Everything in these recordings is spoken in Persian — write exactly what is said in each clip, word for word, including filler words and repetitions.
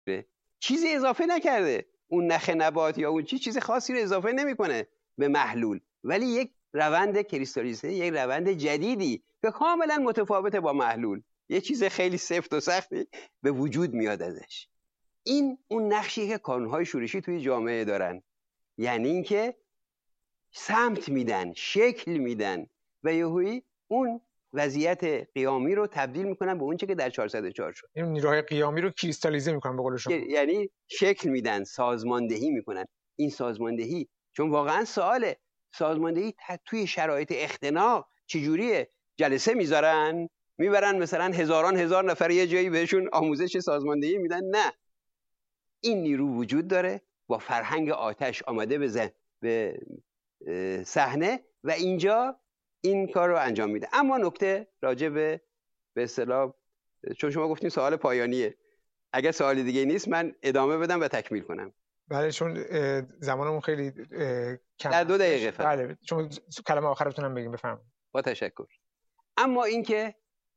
چیزی اضافه نکرده. اون نخ نبات یا اون چی چیز خاصی رو اضافه نمیکنه به محلول، ولی یک روند کریستالیزه، یک روند جدیدی که کاملا متفاوته با محلول، یه چیز خیلی سفت و سختی به وجود میاد ازش. این اون نقشی که کانون‌های شورشی توی جامعه دارن، یعنی اینکه سمت میدن، شکل میدن و یهویی اون وضعیت قیامی رو تبدیل میکنن به اون چه که در چهارصد و چهار شد. این نیروهای قیامی رو کریستالیزه میکنن به قول شما، یعنی شکل میدن، سازماندهی میکنن. این سازماندهی چون واقعا سواله، سازماندهی توی شرایط اختناق چجوریه؟ جلسه میذارن، میبرن مثلا هزاران هزار نفر یه جایی بهشون آموزش سازماندهی میدن؟ نه، این نیرو وجود داره، با فرهنگ آتش آمده به ذهن به صحنه و اینجا این کار رو انجام میده. اما نکته راجع به به اصطلاح، چون شما گفتین سوال پایانیه، اگر سوال دیگه نیست من ادامه بدم و تکمیل کنم. بله، چون زمانمون خیلی کم، در دو دقیقه فقط. بله، چون کلمه آخرتون هم بگیم. بفرمایید. با تشکر. اما اینکه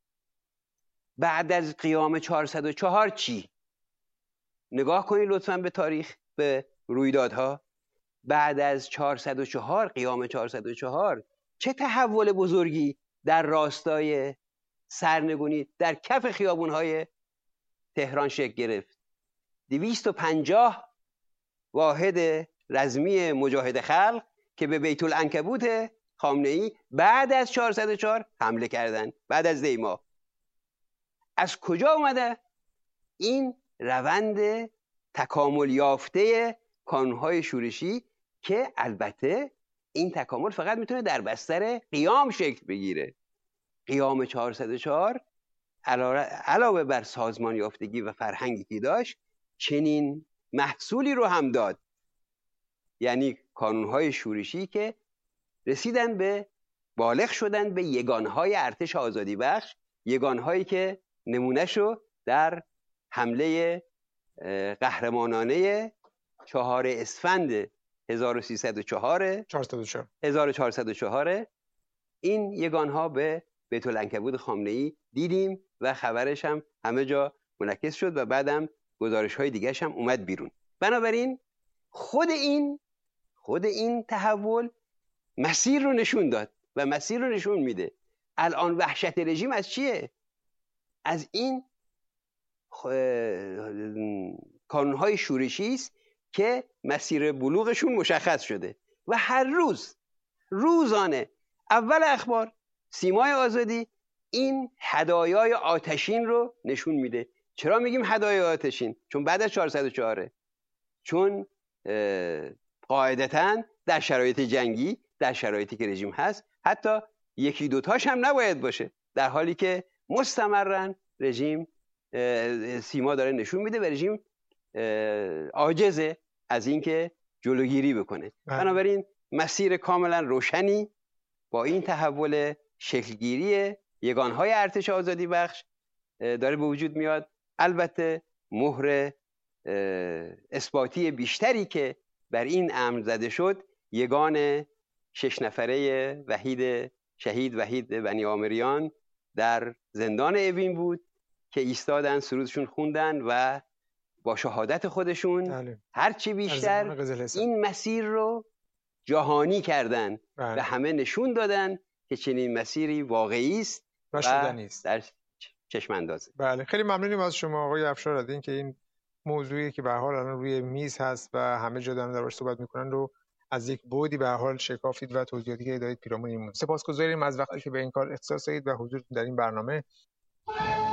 بعد از قیام چهارصد و چهار چی؟ نگاه کنید لطفاً به تاریخ، به رویدادها. بعد از چهارصد و چهار، قیام چهارصد و چهار، چه تحول بزرگی در راستای سرنگونی در کف خیابون‌های تهران شکل گرفت. دویست و پنجاه واحد رزمی مجاهد خلق که به بیت العنکبوت خامنه‌ای بعد از چهارصد و چهار حمله کردند، بعد از دیما. از کجا اومده؟ این روند تکامل یافته کانون‌های شورشی که البته این تکامل فقط میتونه در بستر قیام شکل بگیره. قیام چهارصد و چهار علاوه بر سازمان یافتگی و فرهنگی که داشت، چنین محصولی رو هم داد، یعنی کانون‌های شورشی که رسیدن به بالغ شدن به یگانهای ارتش آزادی بخش، یگانهایی که نمونهشو در حمله قهرمانانه چهار اسفند هزار و سیصد و چهار هزار و چهارصد و چهار این یگانها به بیت العنکبوت خامنه‌ای دیدیم و خبرش هم همه جا منعکس شد و بعدم گزارش‌های دیگه‌ش هم اومد بیرون. بنابراین خود این خود این تحول مسیر رو نشون داد و مسیر رو نشون میده. الان وحشت رژیم از چیه؟ از این کانون‌های شورشی است که مسیر بلوغشون مشخص شده و هر روز روزانه اول اخبار سیمای آزادی این هدایای آتشین رو نشون میده. چرا میگیم هدایای آتشین؟ چون بعد از چهارصد و چهار، چون قاعدتاً در شرایط جنگی، در شرایطی که رژیم هست، حتی یکی دوتاش هم نباید باشه، در حالی که مستمرن رژیم سیما داره نشون میده و رژیم عاجزه از اینکه جلوگیری بکنه. بنابراین مسیر کاملا روشنی با این تحول شکلگیری یگانهای ارتش آزادی بخش داره به وجود میاد. البته مهر اثباتی بیشتری که بر این امر زده شد، یگان شش نفره وحید شهید وحید بنی عامریان در زندان اوین بود که ایستادن، سرودشون خوندن و با شهادت خودشون هرچی بیشتر این مسیر رو جهانی کردن و همه نشون دادن که چنین مسیری واقعی است و شدنی است، در چشم اندازه. بله، خیلی ممنونیم از شما آقای افشار از این که این موضوعی که به هر حال الان روی میز هست و همه جا دارن دربارش صحبت میکنن رو از یک بعدی به هر حال شکافتید و توضیحاتی که دادید پیرامون این موضوع. سپاسگزاریم از وقتی که به این کار اختصاص دادید و حضورتون در این برنامه.